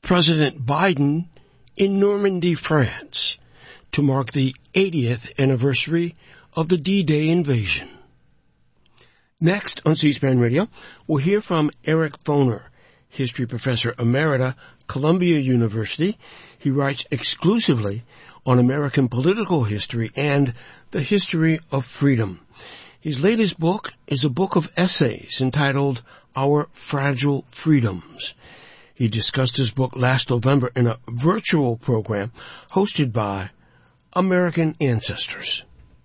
President Biden in Normandy, France, to mark the 80th anniversary of the D-Day invasion. Next on C-SPAN Radio, we'll hear from Eric Foner, history professor emerita, Columbia University. He writes exclusively on American political history and the history of freedom. His latest book is a book of essays entitled Our Fragile Freedoms. He discussed his book last November in a virtual program hosted by American Ancestors.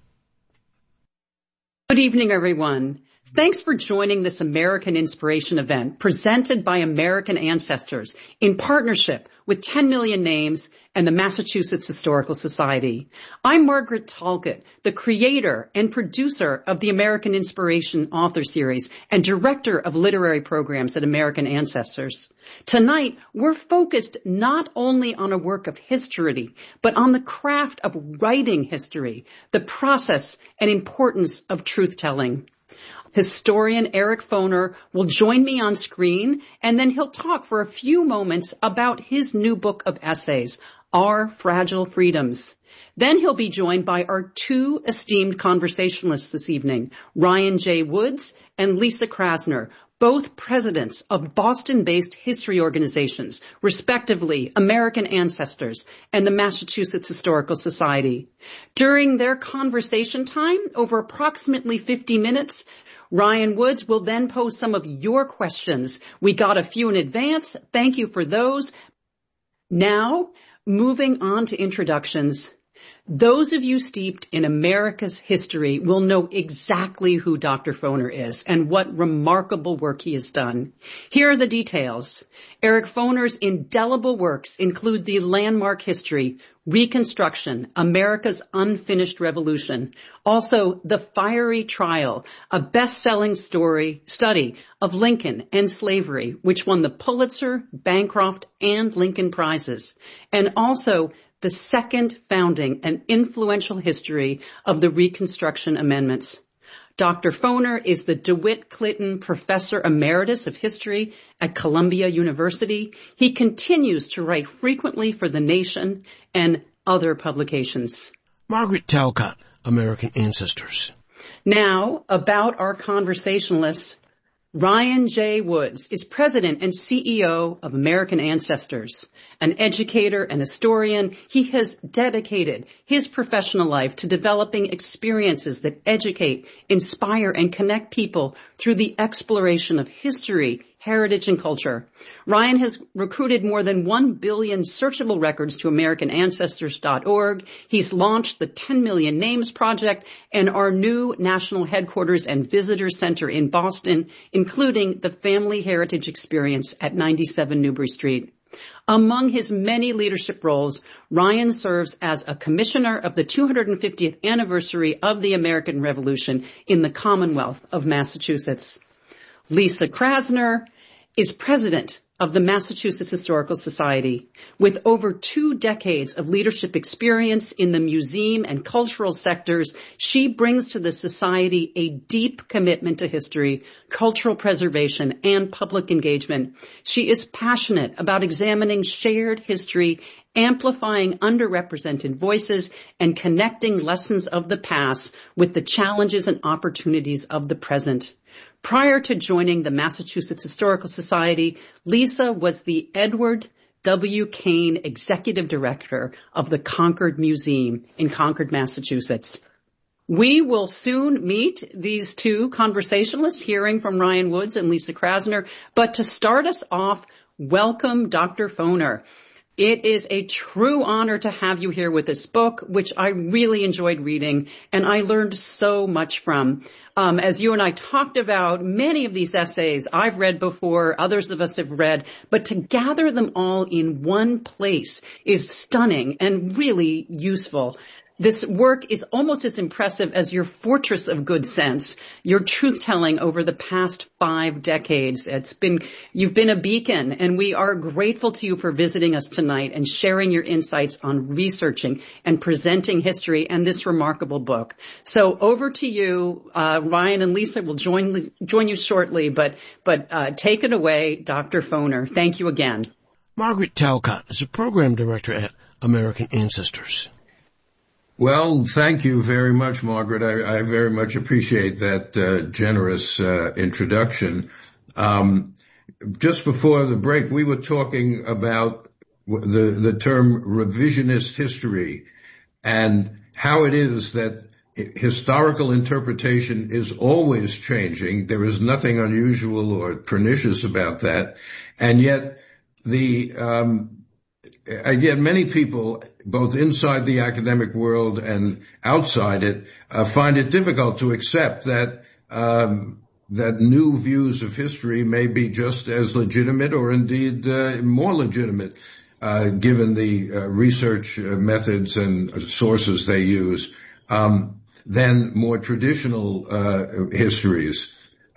Good evening, everyone. Thanks for joining this American Inspiration event presented by American Ancestors in partnership with 10 Million Names and the Massachusetts Historical Society. I'm Margaret Talcott, the creator and producer of the American Inspiration Author Series and director of literary programs at American Ancestors. Tonight, we're focused not only on a work of history, but on the craft of writing history, the process and importance of truth-telling. Historian Eric Foner will join me on screen, and then he'll talk for a few moments about his new book of essays, Our Fragile Freedoms. Then he'll be joined by our two esteemed conversationalists this evening, Ryan J. Woods and Lisa Krasner, both presidents of Boston-based history organizations, respectively American Ancestors and the Massachusetts Historical Society. During their conversation time, over approximately 50 minutes, Ryan Woods will then pose some of your questions. We got a few in advance. Thank you for those. Now, moving on to introductions. Those of you steeped in America's history will know exactly who Dr. Foner is and what remarkable work he has done. Here are the details. Eric Foner's indelible works include the landmark history, Reconstruction, America's Unfinished Revolution. Also, The Fiery Trial, a best-selling study of Lincoln and slavery, which won the Pulitzer, Bancroft, and Lincoln Prizes. And also, the second founding and influential history of the Reconstruction Amendments. Dr. Foner is the DeWitt Clinton Professor Emeritus of History at Columbia University. He continues to write frequently for The Nation and other publications. Margaret Talcott, American Ancestors. Now, about our conversationalists. Ryan J. Woods is president and CEO of American Ancestors. An educator and historian, he has dedicated his professional life to developing experiences that educate, inspire, and connect people through the exploration of history, heritage, and culture. Ryan has recruited more than 1 billion searchable records to AmericanAncestors.org. He's launched the 10 Million Names Project and our new national headquarters and visitor center in Boston, including the Family Heritage Experience at 97 Newbury Street. Among his many leadership roles, Ryan serves as a commissioner of the 250th anniversary of the American Revolution in the Commonwealth of Massachusetts. Lisa Krasner is president of the Massachusetts Historical Society. With over 2 decades of leadership experience in the museum and cultural sectors, she brings to the society a deep commitment to history, cultural preservation, and public engagement. She is passionate about examining shared history, amplifying underrepresented voices, and connecting lessons of the past with the challenges and opportunities of the present. Prior to joining the Massachusetts Historical Society, Lisa was the Edward W. Kane Executive Director of the Concord Museum in Concord, Massachusetts. We will soon meet these two conversationalists, hearing from Ryan Woods and Lisa Krasner. But to start us off, welcome, Dr. Foner. It is a true honor to have you here with this book, which I really enjoyed reading, and I learned so much from. As you and I talked about, many of these essays I've read before, others of us have read, but to gather them all in one place is stunning and really useful. This work is almost as impressive as your fortress of good sense, your truth-telling over the past 5 decades. You've been a beacon, and we are grateful to you for visiting us tonight and sharing your insights on researching and presenting history and this remarkable book. So over to you. Ryan and Lisa will join you shortly, but take it away, Dr. Foner. Thank you again. Margaret Talcott is a program director at American Ancestors. Well, thank you very much, Margaret. I very much appreciate that generous introduction. Just before the break, we were talking about the term revisionist history and how it is that historical interpretation is always changing. There is nothing unusual or pernicious about that. And yet again, many people, both inside the academic world and outside it, find it difficult to accept that new views of history may be just as legitimate or indeed more legitimate, given the research methods and sources they use, than more traditional histories.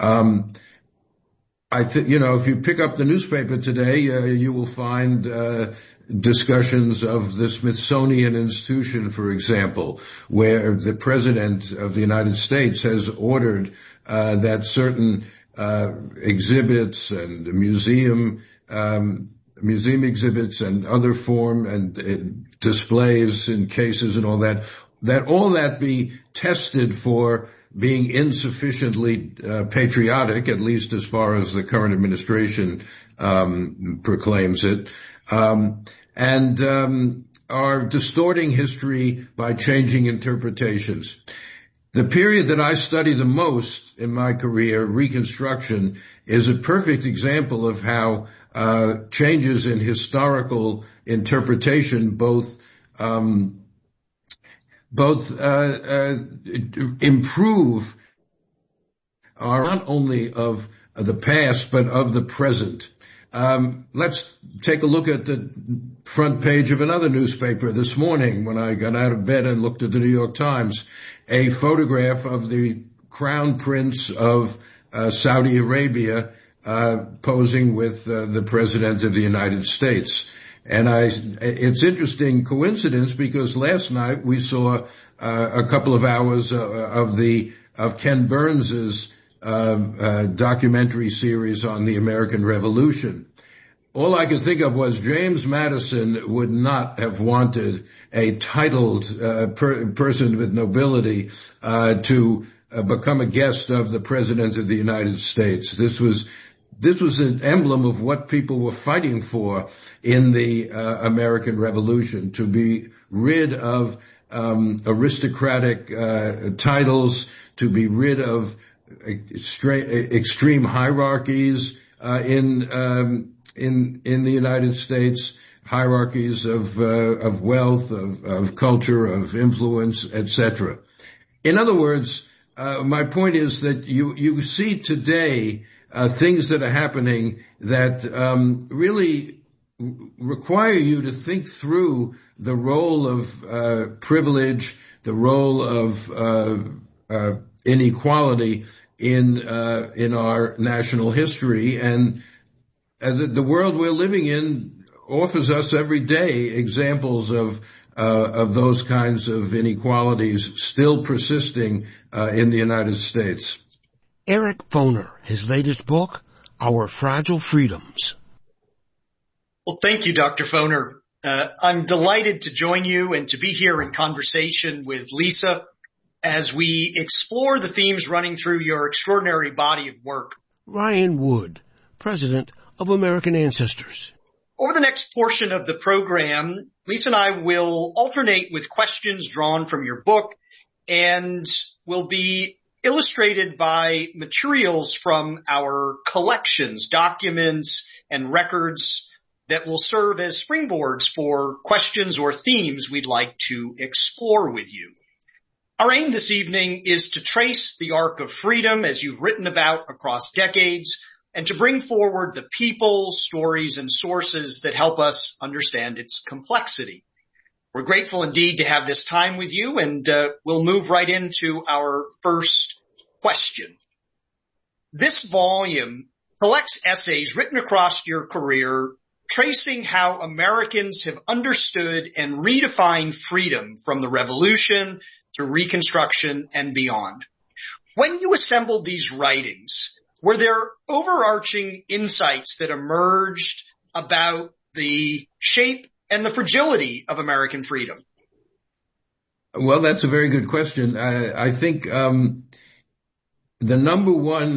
If you pick up the newspaper today, you will find discussions of the Smithsonian Institution, for example, where the President of the United States has ordered that certain exhibits and museum exhibits and other form and displays and cases and all that be tested for being insufficiently patriotic, at least as far as the current administration proclaims it, and are distorting history by changing interpretations. The period that I study the most in my career, Reconstruction, is a perfect example of how changes in historical interpretation both improve are not only of the past but of the present. Let's take a look at the front page of another newspaper this morning when I got out of bed and looked at the New York Times, a photograph of the Crown Prince of Saudi Arabia posing with the President of the United States. And it's interesting coincidence because last night we saw a couple of hours of Ken Burns's documentary series on the American Revolution. All I could think of was James Madison would not have wanted a titled person with nobility to become a guest of the President of the United States. This was an emblem of what people were fighting for in the American Revolution, to be rid of aristocratic titles, to be rid of extreme hierarchies in the United States, hierarchies of wealth, of culture, of influence, etc. In other words, my point is that you see today things that are happening that really require you to think through the role of privilege, the role of inequality in our national history, and the world we're living in offers us every day examples of those kinds of inequalities still persisting in the United States. Eric Foner, his latest book, Our Fragile Freedoms. Well, thank you, Dr. Foner. I'm delighted to join you and to be here in conversation with Lisa as we explore the themes running through your extraordinary body of work. Ryan Wood, President of American Ancestors. Over the next portion of the program, Lisa and I will alternate with questions drawn from your book and will be illustrated by materials from our collections, documents, and records that will serve as springboards for questions or themes we'd like to explore with you. Our aim this evening is to trace the arc of freedom as you've written about across decades and to bring forward the people, stories, and sources that help us understand its complexity. We're grateful indeed to have this time with you, and we'll move right into our first question. This volume collects essays written across your career tracing how Americans have understood and redefined freedom from the Revolution to Reconstruction and beyond. When you assembled these writings, were there overarching insights that emerged about the the shape and the fragility of American freedom? Well, that's a very good question. I think the number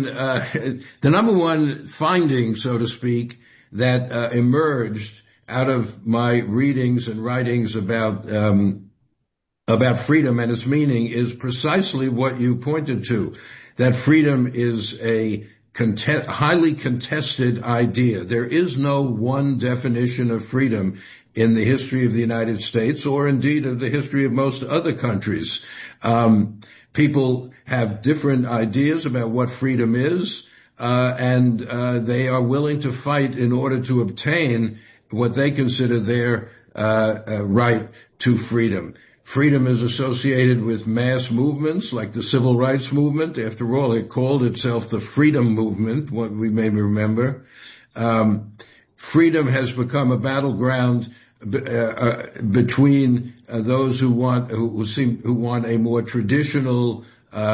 one finding, so to speak, that emerged out of my readings and writings about freedom and its meaning is precisely what you pointed to, that freedom is a highly contested idea. There is no one definition of freedom in the history of the United States, or indeed of the history of most other countries. People have different ideas about what freedom is, and they are willing to fight in order to obtain what they consider their right to freedom. Freedom is associated with mass movements like the Civil Rights Movement. After all, it called itself the Freedom Movement, what we may remember. Freedom has become a battleground between those who want a more traditional,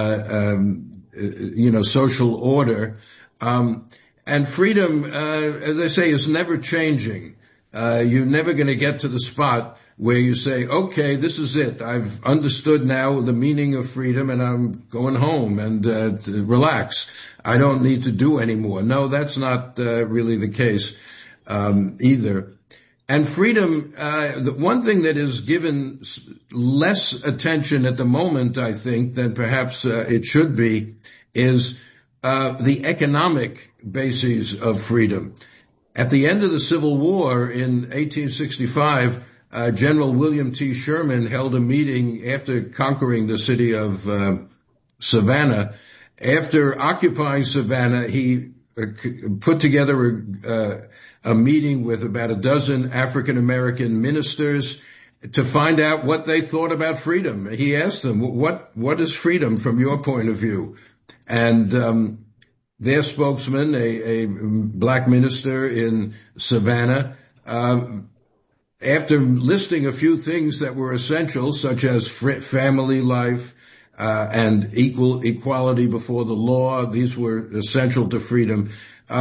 social order. And freedom, as I say, is never changing. You're never going to get to the spot where you say, okay, this is it. I've understood now the meaning of freedom and I'm going home and relax. I don't need to do any more. No, that's not really the case either. And freedom, the one thing that is given less attention at the moment, I think, than perhaps it should be, is the economic bases of freedom. At the end of the Civil War in 1865, General William T. Sherman held a meeting after conquering the city of Savannah. After occupying Savannah, he put together a meeting with about a dozen African-American ministers to find out what they thought about freedom. He asked them, what is freedom from your point of view? And their spokesman, a black minister in Savannah, after listing a few things that were essential, such as family life and equality before the law, these were essential to freedom.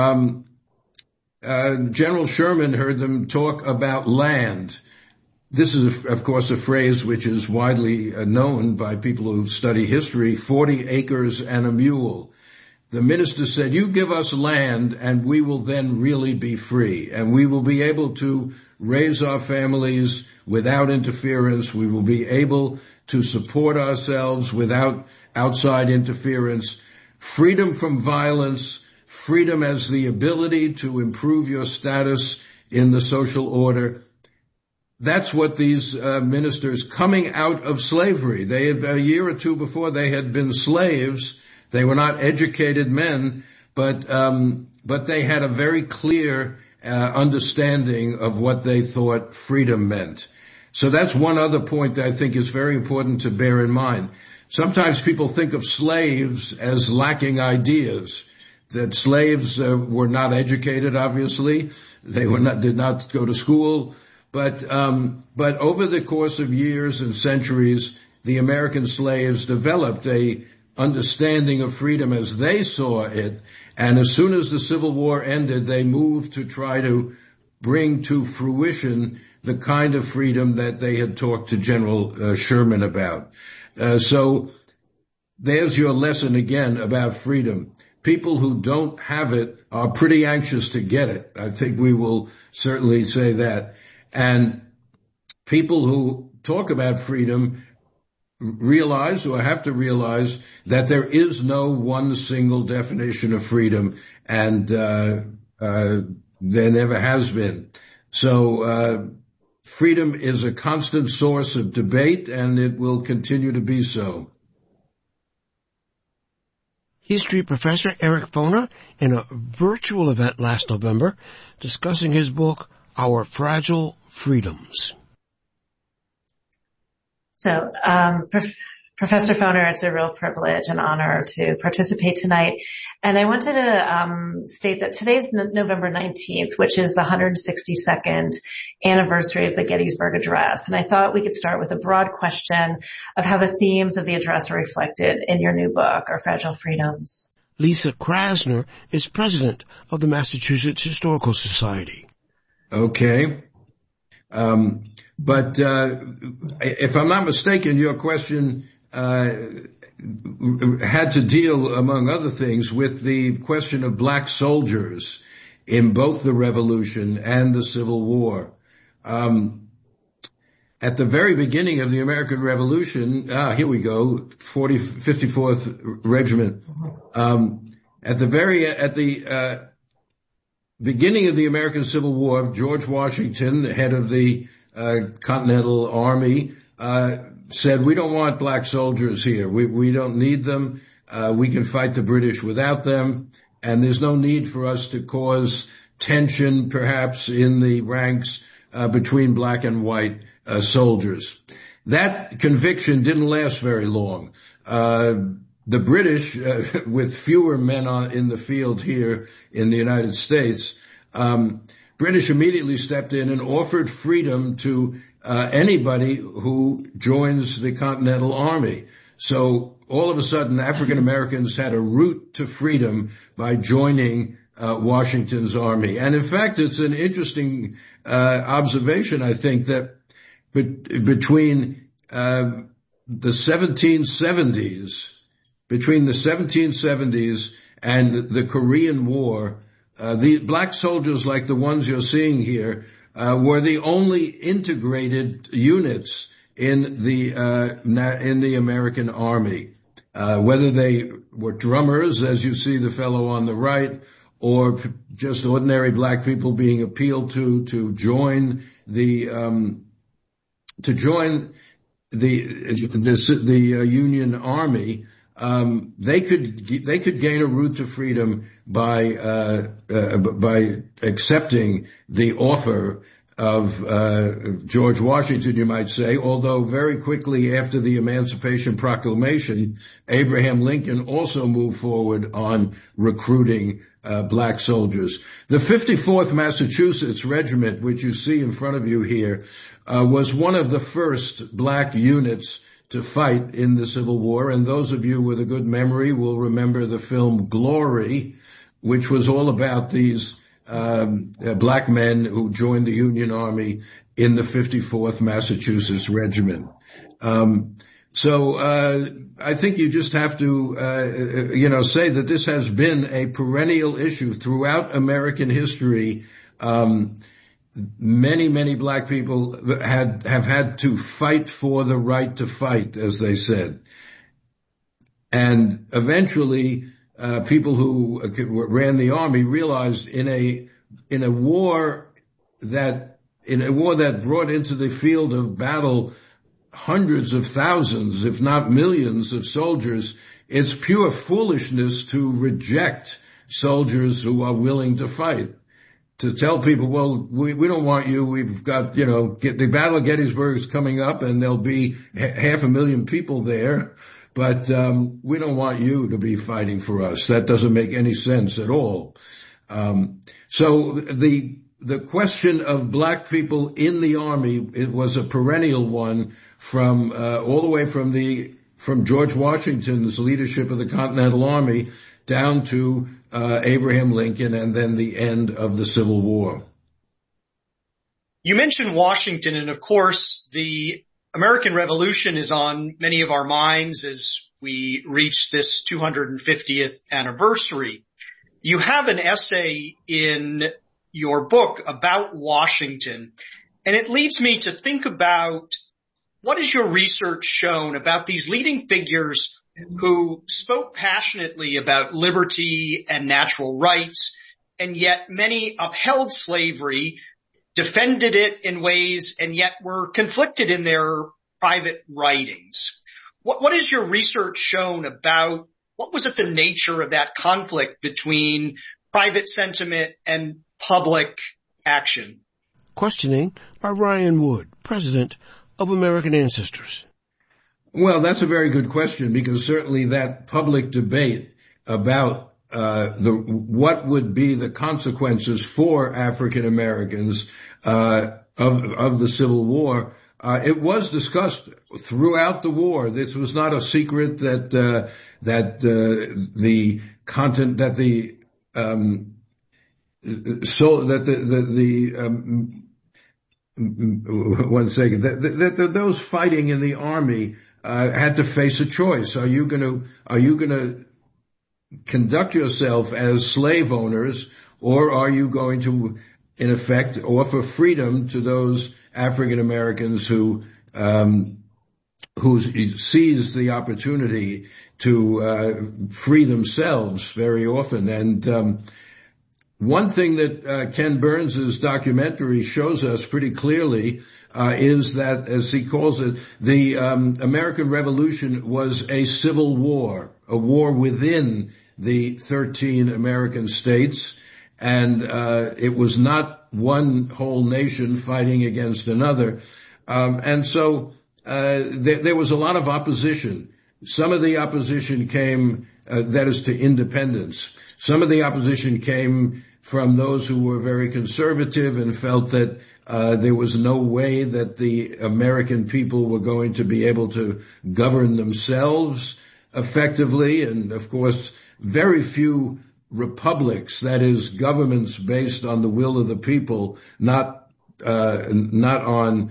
General Sherman heard them talk about land. This is, of course, a phrase which is widely known by people who study history, 40 acres and a mule. The minister said, you give us land and we will then really be free, and we will be able to raise our families without interference. We will be able to support ourselves without outside interference. Freedom from violence, freedom as the ability to improve your status in the social order. That's what these ministers coming out of slavery. They had, a year or two before, they had been slaves. They were not educated men, but they had a very clear understanding of what they thought freedom meant. So that's one other point that I think is very important to bear in mind. Sometimes people think of slaves as lacking ideas, that slaves were not educated, obviously. They did not go to school. But over the course of years and centuries, the American slaves developed a understanding of freedom as they saw it. And as soon as the Civil War ended, they moved to try to bring to fruition the kind of freedom that they had talked to General Sherman about. So there's your lesson again about freedom. People who don't have it are pretty anxious to get it. I think we will certainly say that. And people who talk about freedom realize, or have to realize, that there is no one single definition of freedom, and there never has been. So freedom is a constant source of debate, and it will continue to be so. History professor Eric Foner in a virtual event last November discussing his book, Our Fragile Freedoms. So, Professor Foner, it's a real privilege and honor to participate tonight. And I wanted to state that today's November 19th, which is the 162nd anniversary of the Gettysburg Address. And I thought we could start with a broad question of how the themes of the address are reflected in your new book, Our Fragile Freedoms. Lisa Krasner is president of the Massachusetts Historical Society. Okay. But if I'm not mistaken, your question had to deal, among other things, with the question of black soldiers in both the Revolution and the Civil War. At the very beginning of the American Revolution, here we go, 54th Regiment. At the beginning of the American Civil War, George Washington, the head of the Continental Army, said, we don't want black soldiers here. We don't need them. We can fight the British without them. And there's no need for us to cause tension, perhaps, in the ranks between black and white soldiers. That conviction didn't last very long. The British, with fewer men in the field here in the United States, British immediately stepped in and offered freedom to anybody who joins the Continental Army. So all of a sudden, African Americans had a route to freedom by joining Washington's army. And in fact, it's an interesting observation, I think, that between the 1770s and the Korean War, the black soldiers like the ones you're seeing here were the only integrated units in the American Army. Whether they were drummers, as you see the fellow on the right, or just ordinary black people being appealed to join the Union Army, they could gain a route to freedom by accepting the offer of George Washington, you might say, although very quickly after the Emancipation Proclamation, Abraham Lincoln also moved forward on recruiting black soldiers. The 54th Massachusetts Regiment, which you see in front of you here, was one of the first black units to fight in the Civil War, and those of you with a good memory will remember the film Glory, which was all about these black men who joined the Union Army in the 54th Massachusetts Regiment. So I think you just have to, say that this has been a perennial issue throughout American history. Many black people have had to fight for the right to fight, as they said. And eventually, people who ran the army realized in a war that brought into the field of battle hundreds of thousands, if not millions of soldiers, it's pure foolishness to reject soldiers who are willing to fight. To tell people, well, we don't want you. We've got, the Battle of Gettysburg is coming up and there'll be 500,000 people there. But we don't want you to be fighting for us. That doesn't make any sense at all. So the question of black people in the army, it was a perennial one from all the way from George Washington's leadership of the Continental Army down to Abraham Lincoln and then the end of the Civil War. You mentioned Washington, and of course the American Revolution is on many of our minds as we reach this 250th anniversary. You have an essay in your book about Washington, and it leads me to think about what has your research shown about these leading figures who spoke passionately about liberty and natural rights, and yet many upheld slavery, defended it in ways, and yet were conflicted in their private writings. What has your research shown about what was at the nature of that conflict between private sentiment and public action? Questioning by Ryan Wood, president of American Ancestors. Well, that's a very good question, because certainly that public debate about what would be the consequences for African Americans of the Civil War, it was discussed throughout the war. This was not a secret that so that one second, that those fighting in the army had to face a choice. Are you going to conduct yourself as slave owners, or are you going to, in effect, offer freedom to those African Americans who seized the opportunity to free themselves very often? And one thing that Ken Burns' documentary shows us pretty clearly is that, as he calls it, the American Revolution was a civil war, a war within the 13 American states, and it was not one whole nation fighting against another. And so there was a lot of opposition. Some of the opposition came, that is, to independence. Some of the opposition came from those who were very conservative and felt that there was no way that the American people were going to be able to govern themselves effectively. And, of course, very few republics, that is, governments based on the will of the people, not on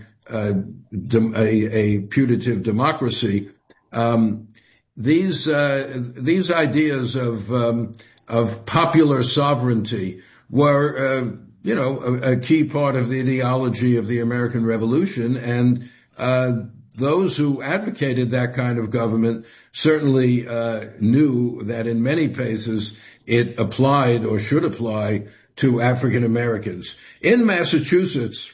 a putative democracy. These ideas of popular sovereignty were, a key part of the ideology of the American Revolution, and those who advocated that kind of government certainly knew that in many cases it applied or should apply to African Americans. In Massachusetts,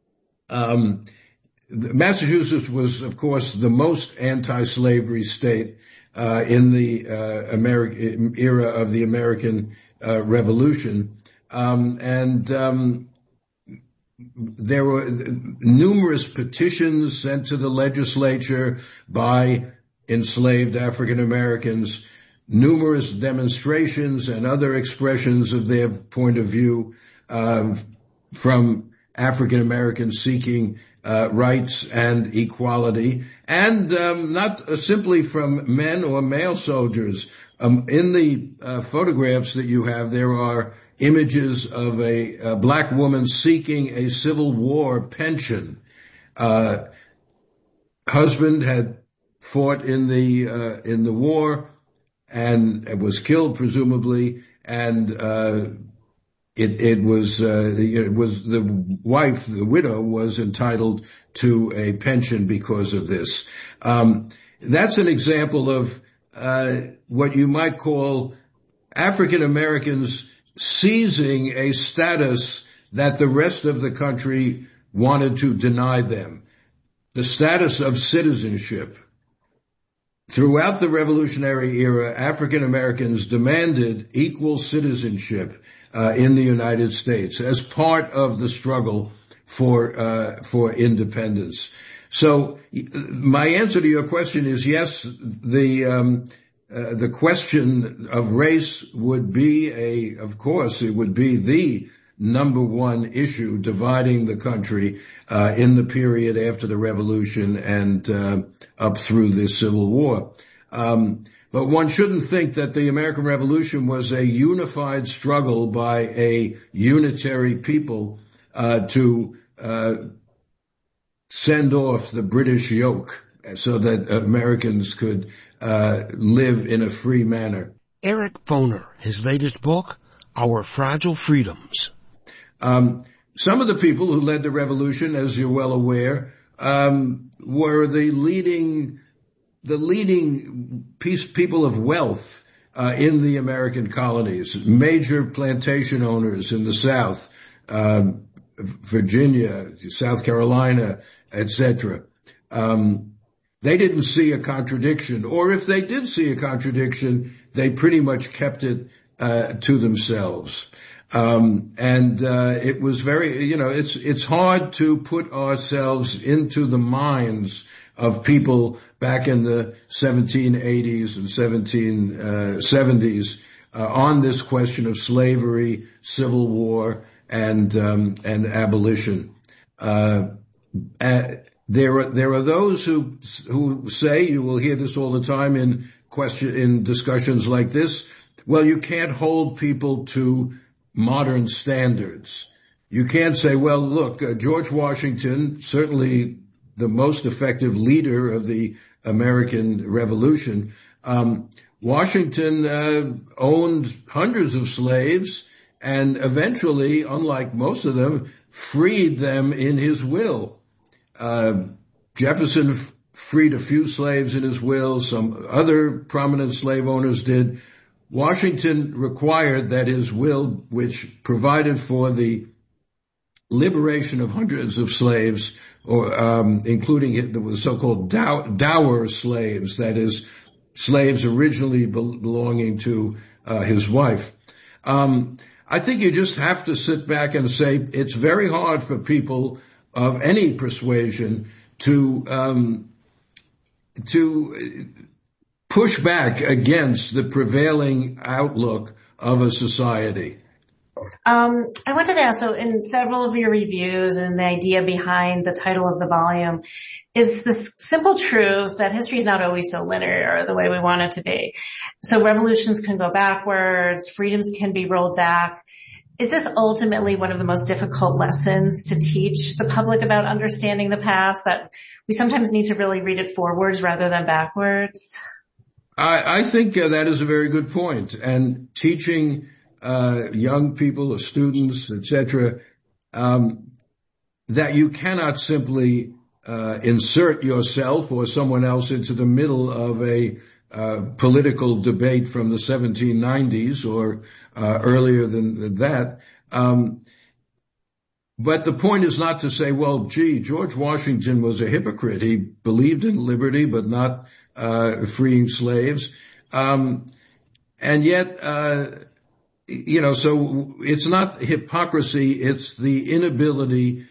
Massachusetts was, of course, the most anti-slavery state in the era of the American Revolution, and there were numerous petitions sent to the legislature by enslaved African Americans, numerous demonstrations and other expressions of their point of view from African Americans seeking rights and equality, and not simply from men or male soldiers. In the photographs that you have, there are images of a black woman seeking a Civil War pension. Husband had fought in the war and was killed, presumably, and it was the wife, the widow, was entitled to a pension because of this. That's an example of what you might call African Americans seizing a status that the rest of the country wanted to deny them, the status of citizenship. Throughout the Revolutionary era, African Americans demanded equal citizenship in the United States as part of the struggle for independence. So my answer to your question is yes. The question of race would be of course, it would be the number one issue dividing the country in the period after the Revolution and up through the Civil War. But one shouldn't think that the American Revolution was a unified struggle by a unitary people to send off the British yoke so that Americans could live in a free manner. Eric Foner, his latest book, Our Fragile Freedoms. Some of the people who led the revolution, as you're well aware, were the leading people of wealth in the American colonies, major plantation owners in the South, Virginia, South Carolina, etc. They didn't see a contradiction, or if they did see a contradiction, they pretty much kept it to themselves. It was very, it's hard to put ourselves into the minds of people back in the 1780s and 1770s on this question of slavery, Civil War, and abolition. There are those who say, you will hear this all the time in discussions like this, well, you can't hold people to modern standards. You can't say, well, look, George Washington, certainly the most effective leader of the American Revolution, Washington owned hundreds of slaves and eventually, unlike most of them, freed them in his will. Jefferson freed a few slaves in his will. Some other prominent slave owners did. Washington required that his will, which provided for the liberation of hundreds of slaves, or including the so-called dower slaves, that is, slaves originally belonging to his wife. I think you just have to sit back and say it's very hard for people of any persuasion to push back against the prevailing outlook of a society. I wanted to ask, so in several of your reviews and the idea behind the title of the volume is the simple truth that history is not always so linear the way we want it to be. So revolutions can go backwards, freedoms can be rolled back. Is this ultimately one of the most difficult lessons to teach the public about understanding the past, that we sometimes need to really read it forwards rather than backwards? I think that is a very good point. And teaching young people or students, etc., that you cannot simply insert yourself or someone else into the middle of a political debate from the 1790s or earlier than that. But the point is not to say, well, gee, George Washington was a hypocrite. He believed in liberty, but not freeing slaves. And yet, so it's not hypocrisy, it's the inability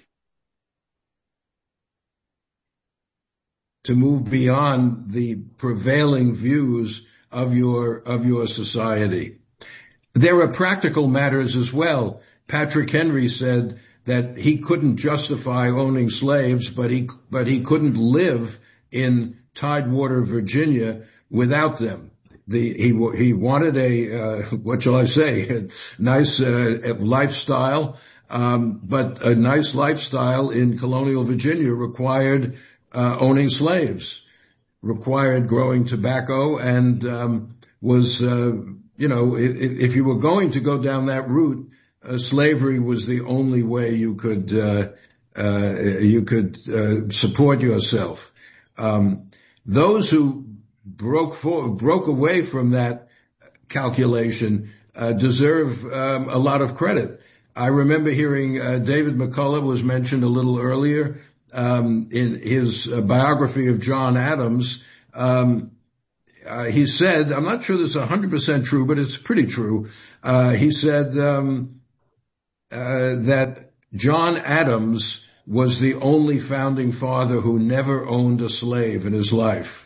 to move beyond the prevailing views of your society. There are practical matters as well. Patrick Henry said that he couldn't justify owning slaves, but he couldn't live in Tidewater, Virginia without them. He wanted what shall I say, a nice lifestyle, but a nice lifestyle in colonial Virginia required owning slaves, required growing tobacco, and was if you were going to go down that route, slavery was the only way you could support yourself. Those who broke away from that calculation deserve a lot of credit. I remember hearing David McCullough was mentioned a little earlier in his biography of John Adams. He said, I'm not sure this is 100% true, but it's pretty true. He said that John Adams was the only founding father who never owned a slave in his life.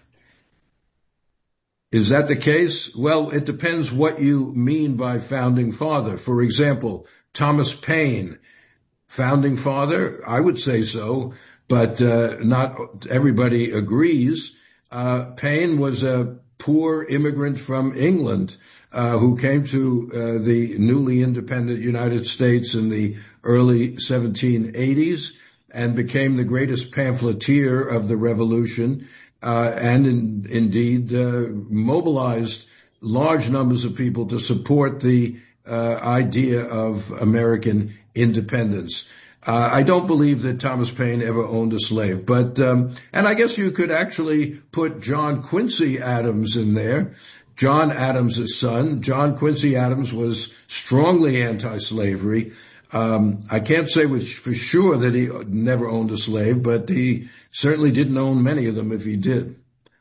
Is that the case? Well, it depends what you mean by founding father. For example, Thomas Paine, founding father, I would say so, but not everybody agrees. Paine was a poor immigrant from England who came to the newly independent United States in the early 1780s and became the greatest pamphleteer of the Revolution. And indeed mobilized large numbers of people to support the idea of American independence. I don't believe that Thomas Paine ever owned a slave, but and I guess you could actually put John Quincy Adams in there. John Adams' son. John Quincy Adams was strongly anti-slavery. I can't say for sure that he never owned a slave, but he certainly didn't own many of them if he did.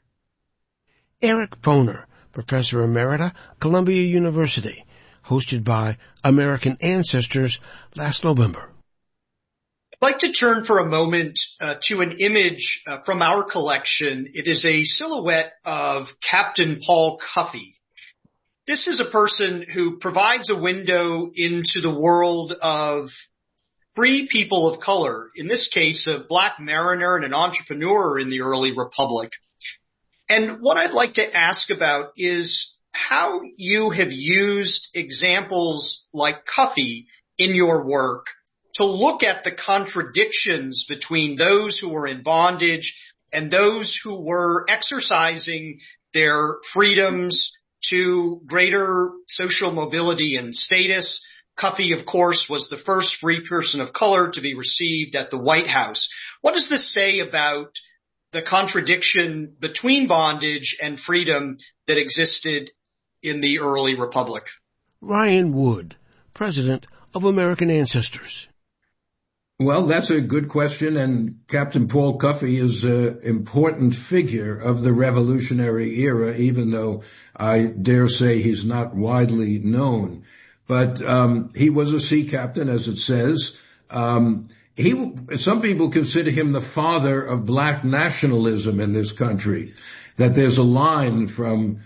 Eric Foner, Professor Emerita, Columbia University, hosted by American Ancestors last November. I'd like to turn for a moment to an image from our collection. It is a silhouette of Captain Paul Cuffey. This is a person who provides a window into the world of free people of color, in this case, a black mariner and an entrepreneur in the early republic. And what I'd like to ask about is how you have used examples like Cuffy in your work to look at the contradictions between those who were in bondage and those who were exercising their freedoms to greater social mobility and status. Cuffy, of course, was the first free person of color to be received at the White House. What does this say about the contradiction between bondage and freedom that existed in the early republic? Ryan Wood, president of American Ancestors. Well, that's a good question, and Captain Paul Cuffy is an important figure of the Revolutionary era, even though I dare say he's not widely known. But he was a sea captain, as it says. Some people consider him the father of black nationalism in this country, that there's a line from,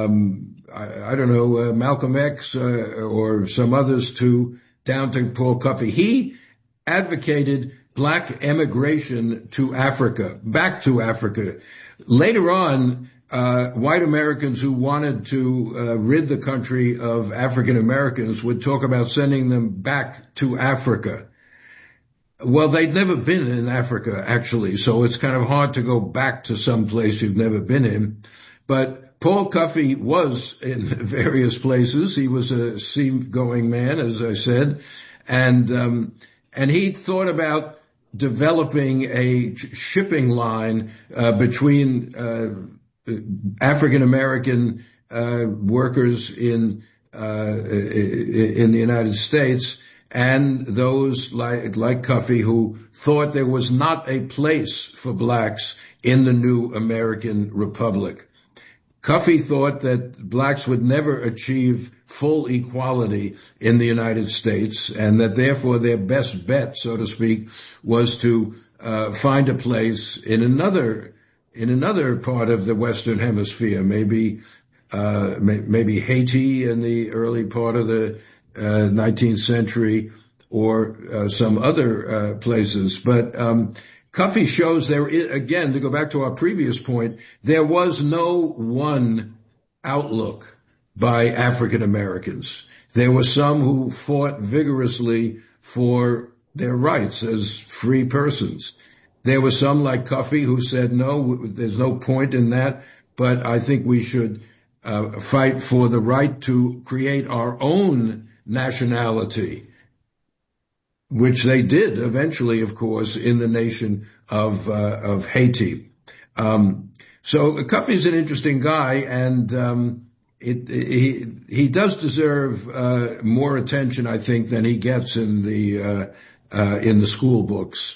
Malcolm X or some others down to Paul Cuffy. He advocated black emigration to Africa, back to Africa. Later on, white Americans who wanted to rid the country of African Americans would talk about sending them back to Africa. Well, they'd never been in Africa, actually, so it's kind of hard to go back to some place you've never been in. But Paul Cuffy was in various places. He was a seagoing man, as I said, and he thought about developing a shipping line between African American workers in the United States and those like Cuffy who thought there was not a place for blacks in the new American Republic. Cuffy thought that blacks would never achieve full equality in the United States, and that therefore their best bet, so to speak, was to find a place in another part of the Western Hemisphere, maybe Haiti in the early part of the 19th century, or some other places. But Cuffy shows there is, again, to go back to our previous point, there was no one outlook by African Americans. There were some who fought vigorously for their rights as free persons. There were some like Cuffy who said, no, there's no point in that, but I think we should fight for the right to create our own nationality, which they did eventually, of course, in the nation of Haiti. So Cuffy's an interesting guy, and he does deserve more attention, I think, than he gets in the school books.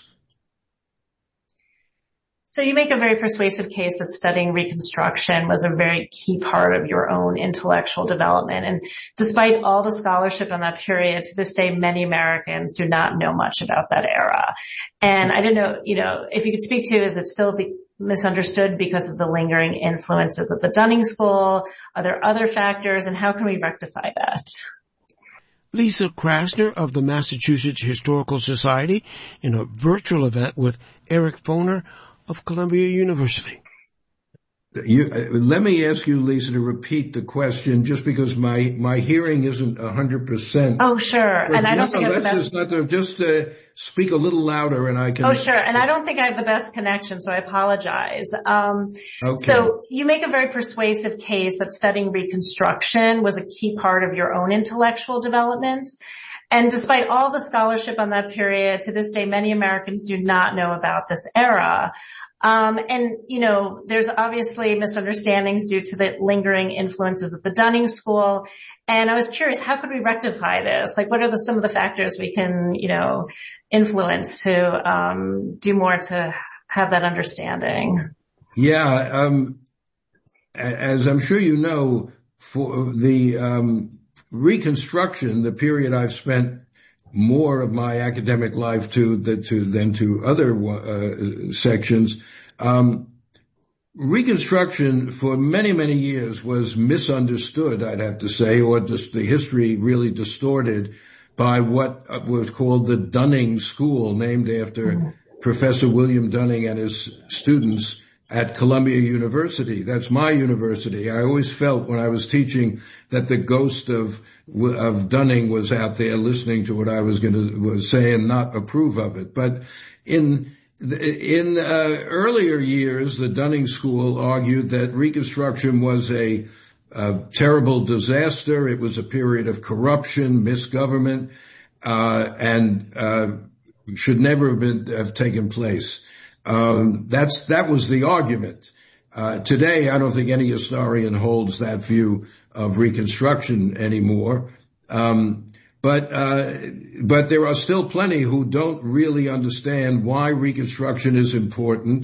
So you make a very persuasive case that studying Reconstruction was a very key part of your own intellectual development. And despite all the scholarship on that period, to this day, many Americans do not know much about that era. And I didn't know, if you could speak to, is it still misunderstood because of the lingering influences of the Dunning School? Are there other factors, and how can we rectify that? Lisa Krasner of the Massachusetts Historical Society in a virtual event with Eric Foner of Columbia University. Let me ask you, Lisa, to repeat the question, just because my hearing isn't 100%. Oh, sure. And I don't think I have the best. Just speak a little louder, and I can. Oh, sure. And I don't think I have the best connection, so I apologize. Okay. So you make a very persuasive case that studying Reconstruction was a key part of your own intellectual development. And despite all the scholarship on that period, to this day, many Americans do not know about this era. There's obviously misunderstandings due to the lingering influences of the Dunning School. And I was curious, how could we rectify this? Like, what are some of the factors we can, influence to do more to have that understanding? Yeah. As I'm sure you know, for the Reconstruction, the period I've spent more of my academic life than to other sections, Reconstruction for many, many years was misunderstood, I'd have to say, or just the history really distorted by what was called the Dunning School, named after Professor William Dunning and his students at Columbia University. That's my university. I always felt when I was teaching that the ghost of Dunning was out there listening to what I was say and not approve of it. But in earlier years, the Dunning School argued that Reconstruction was a terrible disaster. It was a period of corruption, misgovernment, and should never have taken place. That was the argument. Today, I don't think any historian holds that view of Reconstruction anymore. But there are still plenty who don't really understand why Reconstruction is important.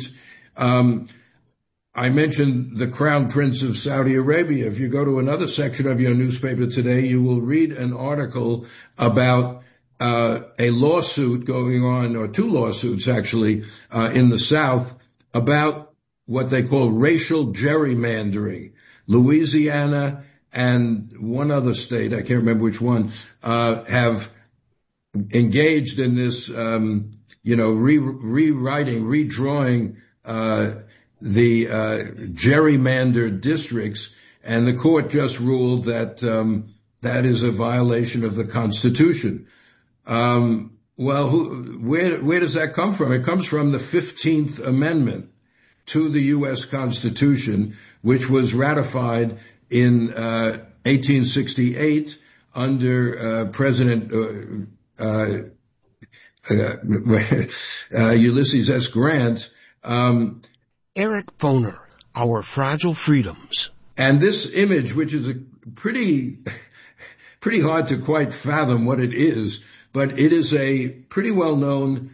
I mentioned the Crown Prince of Saudi Arabia. If you go to another section of your newspaper today, you will read an article about a lawsuit going on, or two lawsuits actually, in the South about what they call racial gerrymandering. Louisiana and one other state, I can't remember which one, have engaged in this, redrawing, the gerrymandered districts, and the court just ruled that, that is a violation of the Constitution. Where does that come from? It comes from the 15th Amendment to the U.S. Constitution, which was ratified in 1868 under President Ulysses S. Grant. Eric Foner, Our Fragile Freedoms. And this image, which is a pretty hard to quite fathom what it is, but it is a pretty well-known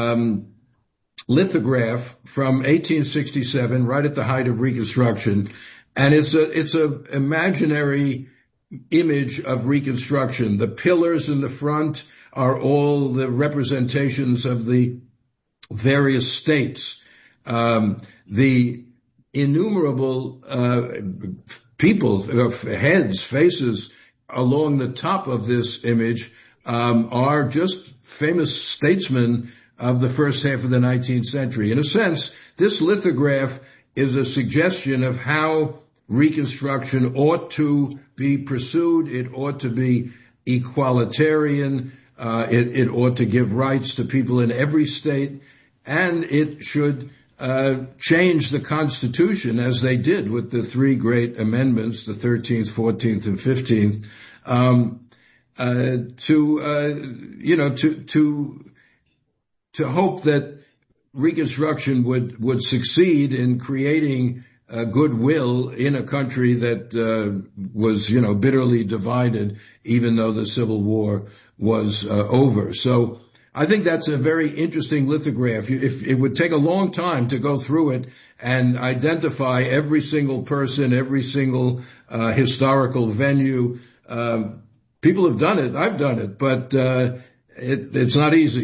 lithograph from 1867, right at the height of Reconstruction, and it's a imaginary image of Reconstruction. The pillars in the front are all the representations of the various states. The innumerable people, heads, faces along the top of this image are just famous statesmen of the first half of the 19th century. In a sense, this lithograph is a suggestion of how Reconstruction ought to be pursued. It ought to be equalitarian. It ought to give rights to people in every state, and it should change the Constitution, as they did with the three great amendments, the 13th, 14th, and 15th, to hope that Reconstruction would succeed in creating goodwill in a country that was, bitterly divided, even though the Civil War was over. So I think that's a very interesting lithograph. It would take a long time to go through it and identify every single person, every single historical venue. People have done it. I've done it, but it's not easy.